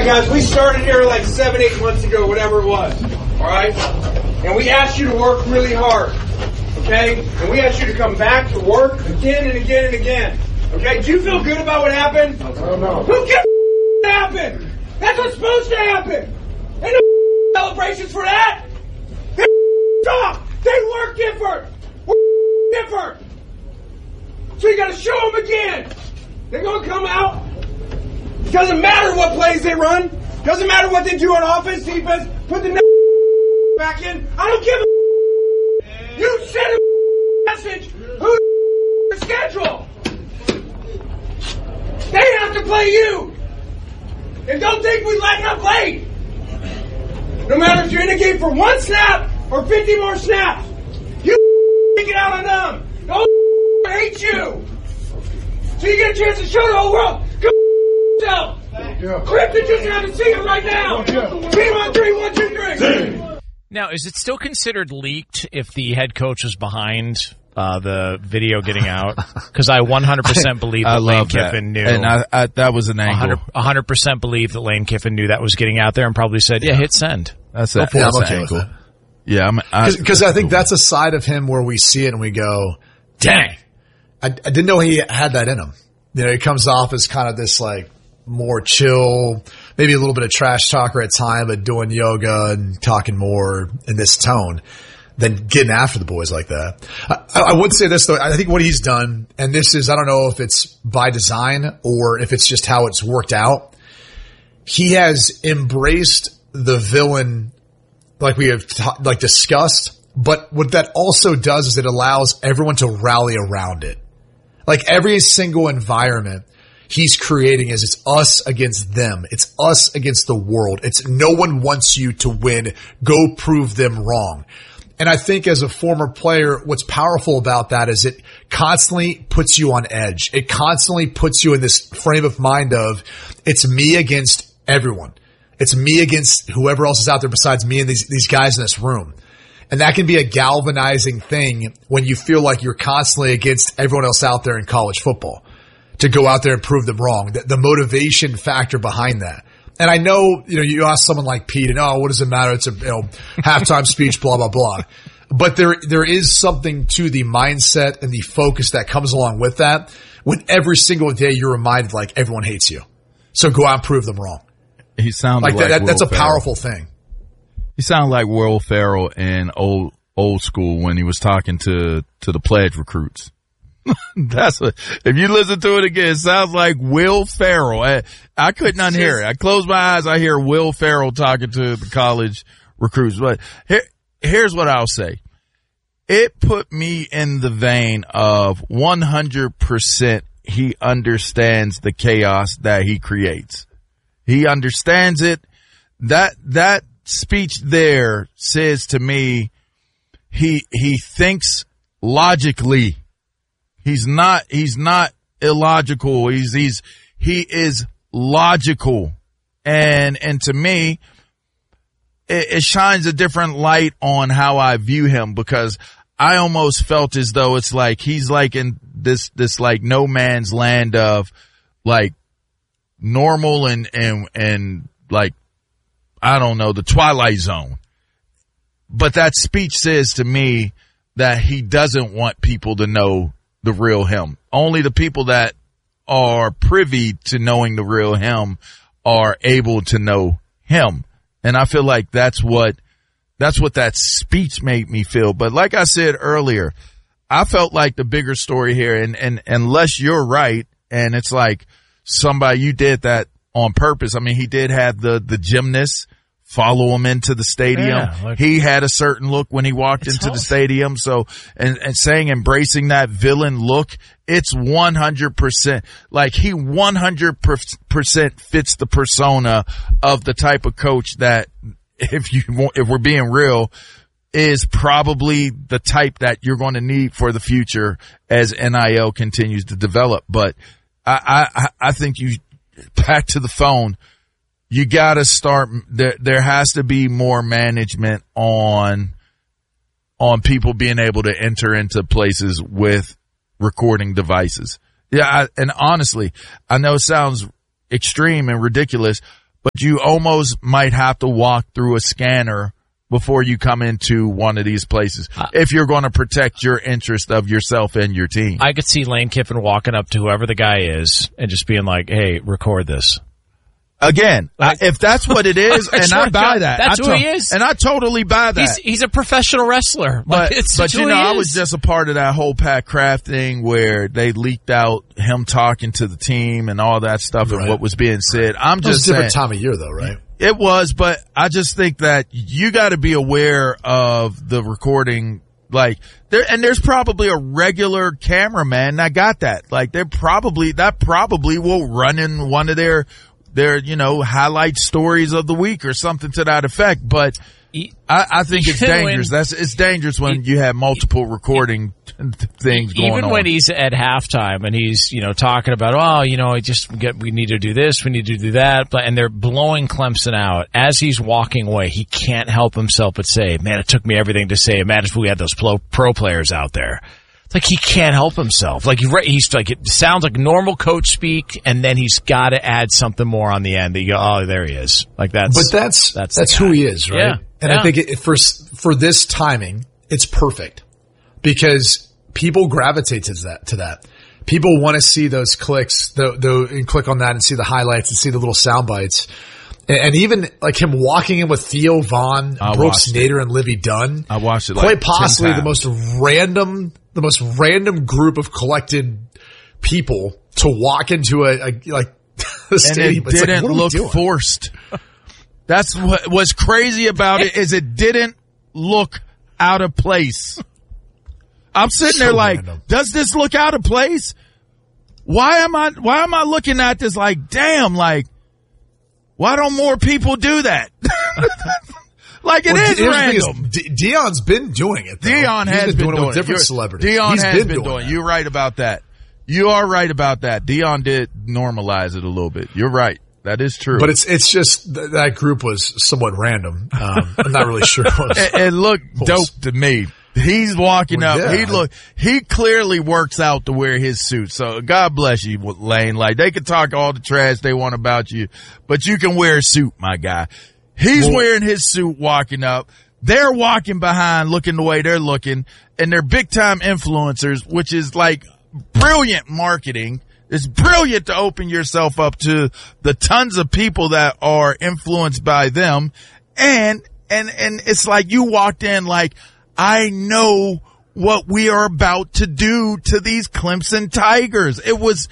right, guys, we started here like 7-8 months ago, whatever it was. All right? And we asked you to work really hard. Okay? And we asked you to come back to work again and again and again. Okay? Do you feel good about what happened? No. Who gives what happened? That's what's supposed to happen. Ain't no celebrations for that. They stop. They work different. We're different. So you got to show them again. They're going to come out. It doesn't matter what plays they run. Doesn't matter what they do on offense, defense. Put the back in. I don't give a. You send a message. Who's the schedule? They have to play you. And don't think we let up late. No matter if you're in the game for 1 snap or 50 more snaps. You take it out on them. Don't hate you. So you get a chance to show the whole world. Go yourself. Krypton just haven't seen it right now. Team on 3, 1, 2, 3. Now, is it still considered leaked if the head coach is behind the video getting out? Because I 100% believe that Lane Kiffin knew. And I that was an angle. 100% believe that Lane Kiffin knew that was getting out there and probably said, yeah, hit send. That's I'm okay with it. Yeah, because I think that's a side of him where we see it and we go, dang, I didn't know he had that in him. You know, he comes off as kind of this like more chill, maybe a little bit of trash talker at time, but doing yoga and talking more in this tone than getting after the boys like that. I would say this though, I think what he's done, and this is, I don't know if it's by design or if it's just how it's worked out. He has embraced the villain like we have discussed, but what that also does is it allows everyone to rally around it. Like every single environment he's creating is it's us against them. It's us against the world. It's no one wants you to win. Go prove them wrong. And I think as a former player, what's powerful about that is it constantly puts you on edge. It constantly puts you in this frame of mind of it's me against everyone. It's me against whoever else is out there besides me and these guys in this room. And that can be a galvanizing thing when you feel like you're constantly against everyone else out there in college football to go out there and prove them wrong. The motivation factor behind that. And I know, you ask someone like Pete and, what does it matter? It's a, halftime speech, blah, blah, blah. But there is something to the mindset and the focus that comes along with that when every single day you're reminded like everyone hates you. So go out and prove them wrong. He sounded like that's a powerful thing. He sounded like Will Ferrell in old school when he was talking to the pledge recruits. If you listen to it again, it sounds like Will Ferrell. I couldn't unhear it. I close my eyes, I hear Will Ferrell talking to the college recruits. But here's what I'll say. It put me in the vein of 100% he understands the chaos that he creates. He understands it. That speech there says to me, he thinks logically. He's not illogical. He is logical. And to me, it shines a different light on how I view him because I almost felt as though it's like he's like in this like no man's land of like normal and like, I don't know, the Twilight Zone. But that speech says to me that he doesn't want people to know the real him. Only the people that are privy to knowing the real him are able to know him. And I feel like that's what that speech made me feel. But like I said earlier, I felt like the bigger story here, and unless you're right, and it's like somebody, you did that on purpose. I mean, he did have the gymnast follow him into the stadium. Yeah, he had a certain look when he walked into the stadium. So, and saying embracing that villain look, it's 100%. Like he 100% fits the persona of the type of coach that, if we're being real, is probably the type that you're going to need for the future as NIL continues to develop. But I think back to the phone, you got to start. There has to be more management on people being able to enter into places with recording devices. Yeah, and honestly, I know it sounds extreme and ridiculous, but you almost might have to walk through a scanner before you come into one of these places if you're going to protect your interest of yourself and your team. I could see Lane Kiffin walking up to whoever the guy is and just being like, hey, record this. Again, if that's what it is, and I buy that. That's who he is. And I totally buy that. He's a professional wrestler. But I was just a part of that whole Pat Kraft thing where they leaked out him talking to the team and all that stuff and what was being said. I'm just saying. It was a different time of year though, right? It was, but I just think that you got to be aware of the recording. Like there's probably a regular cameraman that got that. Like that probably will run in one of their highlight stories of the week or something to that effect. But I think it's dangerous. It's dangerous when you have multiple recording things going on. Even when he's at halftime and he's, talking about, we need to do this, we need to do that, and they're blowing Clemson out. As he's walking away, he can't help himself but say, man, it took me everything to say. Imagine if we had those pro players out there. Like he can't help himself. Like he's like, it sounds like normal coach speak, and then he's got to add something more on the end. That you go, oh, there he is. Like that's who he is, right? Yeah. And I think for this timing, it's perfect because people gravitate to that. People want to see those clicks, and click on that and see the highlights and see the little sound bites. And even like him walking in with Theo Vaughn, Brooks Nader, and Livy Dunn. I watched it quite possibly the most random group of collected people to walk into a stadium. And it didn't look forced. That's what was crazy about it is it didn't look out of place. I'm sitting there like, random. Does this look out of place? Why am I looking at this like, damn, like, why don't more people do that? Like it is random. Deion's been doing it, though. Deion has been doing it with different celebrities. Deion has been doing it. You're right about that. You are right about that. Deion did normalize it a little bit. You're right. That is true. But it's just that group was somewhat random. I'm not really sure. It looked dope to me. He's walking up. Yeah. He clearly works out to wear his suit. So God bless you, Lane. Like they can talk all the trash they want about you, but you can wear a suit, my guy. He's wearing his suit walking up. They're walking behind looking the way they're looking, and they're big time influencers, which is like brilliant marketing. It's brilliant to open yourself up to the tons of people that are influenced by them. And it's like you walked in like, I know what we are about to do to these Clemson Tigers. It was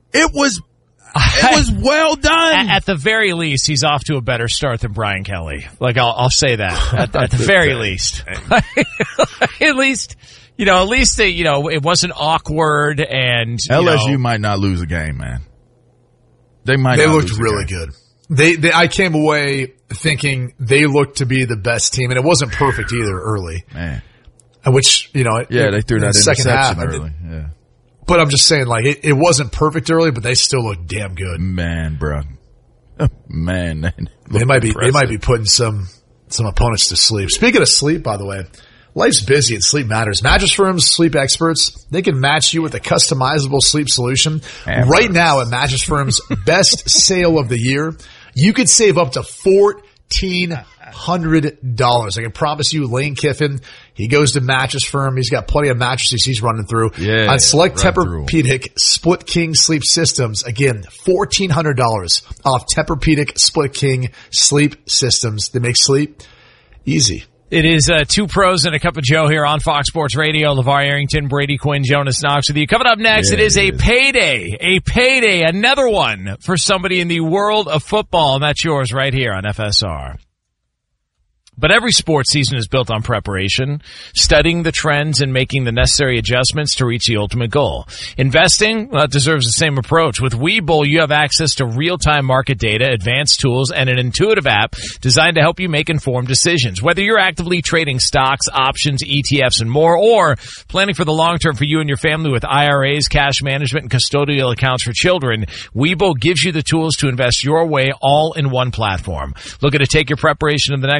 well done. At the very least, he's off to a better start than Brian Kelly. Like I'll say that at the very least. At least it wasn't awkward and LSU might not lose a game, man. They looked really good. I came away thinking they looked to be the best team, and it wasn't perfect either early. Man. Which, they threw that in second half early. Yeah. But I'm just saying, like, it wasn't perfect early, but they still looked damn good. Man, bro. Man. They might be putting some opponents to sleep. Speaking of sleep, by the way, life's busy and sleep matters. Mattress Firm's sleep experts, they can match you with a customizable sleep solution. Right now at Mattress Firm's best sale of the year, you could save up to $1,400. I can promise you, Lane Kiffin, he goes to Mattress Firm. He's got plenty of mattresses he's running through. Yeah, on select Tempur-Pedic Split King sleep systems. Again, $1,400 off Tempur-Pedic Split King sleep systems. They make sleep easy. It is two pros and a cup of Joe here on Fox Sports Radio. LeVar Arrington, Brady Quinn, Jonas Knox with you. Coming up next, it is a payday, another one for somebody in the world of football, and that's yours right here on FSR. But every sports season is built on preparation, studying the trends, and making the necessary adjustments to reach the ultimate goal. Investing deserves the same approach. With Webull, you have access to real-time market data, advanced tools, and an intuitive app designed to help you make informed decisions. Whether you're actively trading stocks, options, ETFs, and more, or planning for the long term for you and your family with IRAs, cash management, and custodial accounts for children, Webull gives you the tools to invest your way all in one platform. Looking to take your preparation to the next level?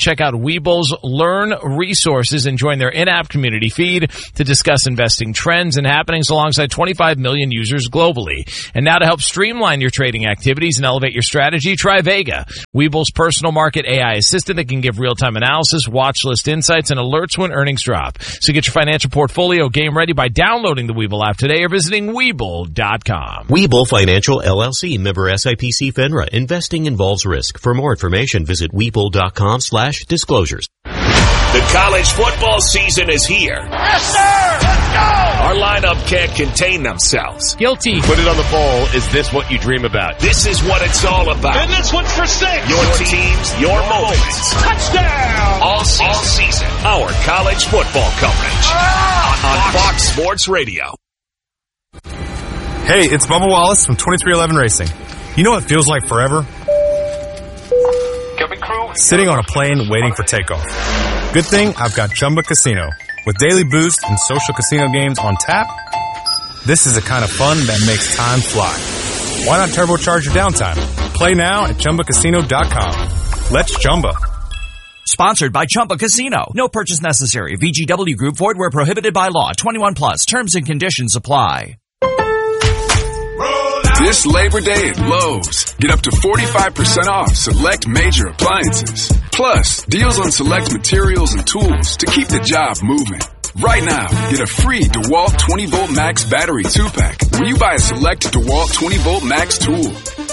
check out Webull's Learn resources and join their in-app community feed to discuss investing trends and happenings alongside 25 million users globally. And now to help streamline your trading activities and elevate your strategy, try Vega, Webull's personal market AI assistant that can give real-time analysis, watch list insights, and alerts when earnings drop. So get your financial portfolio game ready by downloading the Webull app today or visiting Webull.com. Webull Financial LLC, member SIPC FINRA. Investing involves risk. For more information, visit Webull.com/disclosures. The college football season is here. Yes, sir! Let's go! Our lineup can't contain themselves. Guilty. Put it on the bowl. Is this what you dream about? This is what it's all about. And this one's for 6. Your teams, your moments. Touchdown! All season. Our college football coverage. On Fox Sports Radio. Hey, it's Bubba Wallace from 2311 Racing. You know what feels like forever? Sitting on a plane waiting for takeoff. Good thing I've got Chumba Casino. With daily boost and social casino games on tap, this is the kind of fun that makes time fly. Why not turbocharge your downtime? Play now at ChumbaCasino.com. Let's Chumba. Sponsored by Chumba Casino. No purchase necessary. VGW Group. Void where prohibited by law. 21 plus. Terms and conditions apply. This Labor Day at Lowe's, get up to 45% off select major appliances. Plus, deals on select materials and tools to keep the job moving. Right now, get a free DeWalt 20-volt Max battery 2-pack when you buy a select DeWalt 20-volt Max tool.